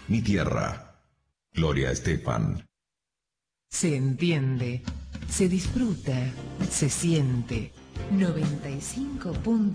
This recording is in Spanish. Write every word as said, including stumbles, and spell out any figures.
mi tierra. Gloria Estefan. Se entiende, se disfruta, se siente. noventa y cinco punto